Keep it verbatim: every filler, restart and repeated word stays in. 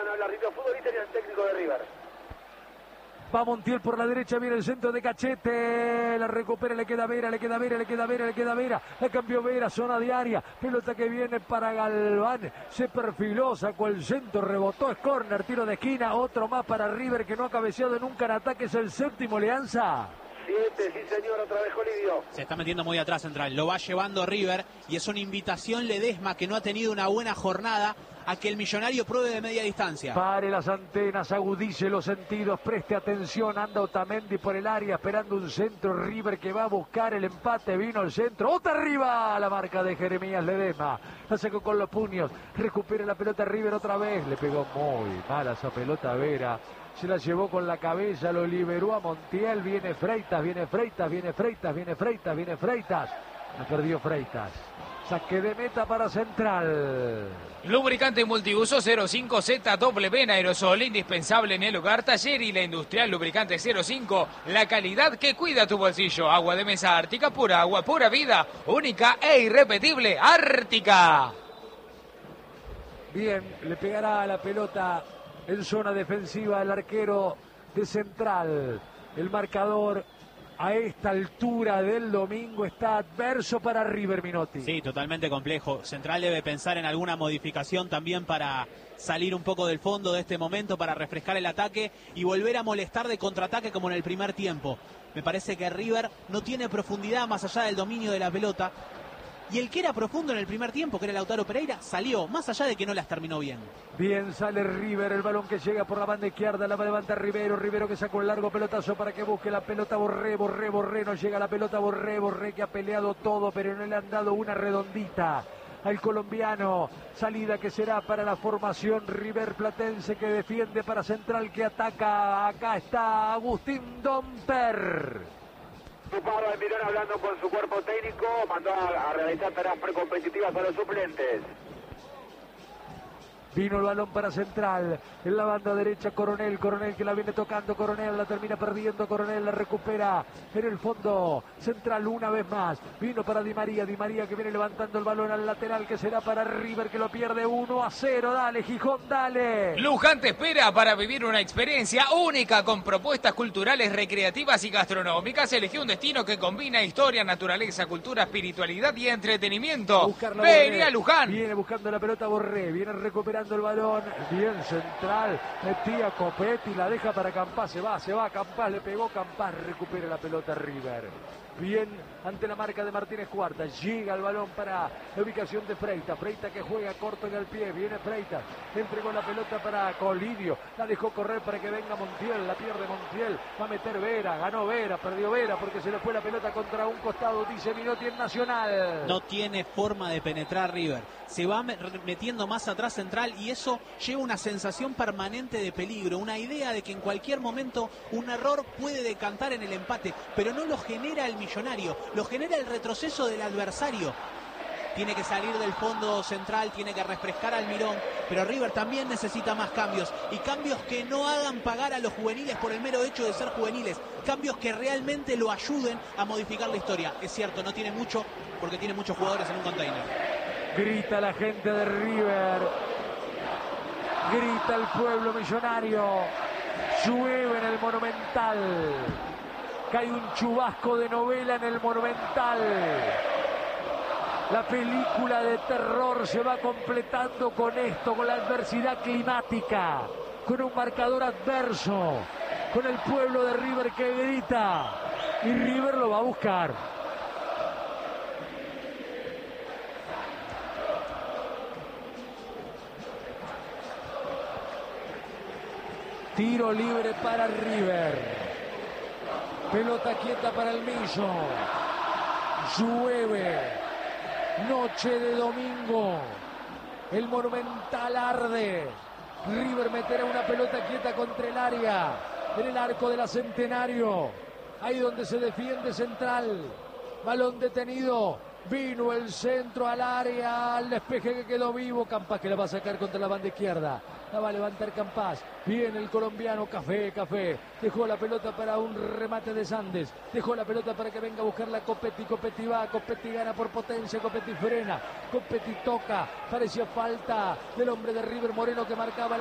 van a hablar de los futbolistas y el técnico de River. Va Montiel por la derecha, viene el centro de Cachete, la recupera, le queda Vera, le queda Vera, le queda Vera, le queda Vera, la cambió Vera, zona de área, pelota que viene para Galván, se perfiló, sacó el centro, rebotó, es córner, tiro de esquina, otro más para River que no ha cabeceado nunca en ataque, es el séptimo, Leanza. Siete, sí señor, otra vez Colidio. Se está metiendo muy atrás Central, lo va llevando River y es una invitación Ledesma, que no ha tenido una buena jornada, a que el Millonario pruebe de media distancia. Pare las antenas, agudice los sentidos, preste atención, anda Otamendi por el área esperando un centro, River que va a buscar el empate, vino el centro, otra arriba, la marca de Jeremías Ledesma, la sacó con los puños, recupera la pelota River otra vez, le pegó muy mala esa pelota a Vera, se la llevó con la cabeza, lo liberó a Montiel, viene Freitas, viene Freitas, viene Freitas, viene Freitas, viene Freitas, la perdió Freitas. Saque de meta para Central. Lubricante multiuso cero cinco Z W en aerosol, indispensable en el hogar, taller y la industrial. Lubricante cero cinco, la calidad que cuida tu bolsillo. Agua de mesa Ártica, pura agua, pura vida, única e irrepetible. Ártica. Bien, le pegará a la pelota en zona defensiva el arquero de Central. El marcador a esta altura del domingo está adverso para River, Minotti. Sí, totalmente complejo. Central debe pensar en alguna modificación también para salir un poco del fondo de este momento, para refrescar el ataque y volver a molestar de contraataque como en el primer tiempo. Me parece que River no tiene profundidad más allá del dominio de la pelota. Y el que era profundo en el primer tiempo, que era Lautaro Pereira, salió, más allá de que no las terminó bien. Bien, sale River, el balón que llega por la banda izquierda, la va a levantar Rivero, Rivero que saca un largo pelotazo para que busque la pelota Borré, Borré, Borré, no llega la pelota Borré, Borré que ha peleado todo, pero no le han dado una redondita al colombiano. Salida que será para la formación River Platense, que defiende para Central, que ataca. Acá está Agustín Domper. Pablo Almirón hablando con su cuerpo técnico, mandó a, a realizar tareas precompetitivas a los suplentes. Vino el balón para Central, en la banda derecha Coronel, Coronel que la viene tocando, Coronel la termina perdiendo, Coronel la recupera en el fondo, Central una vez más, vino para Di María, Di María que viene levantando el balón al lateral, que será para River, que lo pierde uno a cero, dale Gijón, dale. Luján te espera para vivir una experiencia única con propuestas culturales, recreativas y gastronómicas. Elegí un destino que combina historia, naturaleza, cultura, espiritualidad y entretenimiento. Vení a Luján. Viene buscando la pelota Borré, viene recuperando el balón, bien Central, metía Copetti, la deja para Campás, se va, se va, Campás, le pegó Campás, recupera la pelota River. Bien, ante la marca de Martínez Cuarta, llega el balón para la ubicación de Freitas, Freitas que juega corto en el pie, viene Freitas, entregó la pelota para Colidio, la dejó correr para que venga Montiel, la pierde Montiel, va a meter Vera, ganó Vera, perdió Vera porque se le fue la pelota contra un costado, dice Minotti en Nacional. No tiene forma de penetrar River, se va metiendo más atrás Central y eso lleva una sensación permanente de peligro, una idea de que en cualquier momento un error puede decantar en el empate, pero no lo genera el Millonario, lo genera el retroceso del adversario. Tiene que salir del fondo Central, tiene que refrescar al Almirón, pero River también necesita más cambios, y cambios que no hagan pagar a los juveniles por el mero hecho de ser juveniles, cambios que realmente lo ayuden a modificar la historia. Es cierto, no tiene mucho, porque tiene muchos jugadores en un container. Grita la gente de River, grita el pueblo millonario, llueve en el Monumental, cae un chubasco de novela en el Monumental. La película de terror se va completando con esto, con la adversidad climática, con un marcador adverso, con el pueblo de River que grita, y River lo va a buscar. Tiro libre para River. Pelota quieta para el Millo. Llueve. Noche de domingo. El Monumental arde. River meterá una pelota quieta contra el área. En el arco de la Centenario. Ahí donde se defiende Central. Balón detenido. Vino el centro al área. Al despeje que quedó vivo. Campás que la va a sacar contra la banda izquierda. La va a levantar Campás. Viene el colombiano Café, Café. Dejó la pelota para un remate de Sandes. Dejó la pelota para que venga a buscarla Copetti. Copetti va, Copetti gana por potencia. Copetti frena. Copetti toca. Parecía falta del hombre de River Moreno que marcaba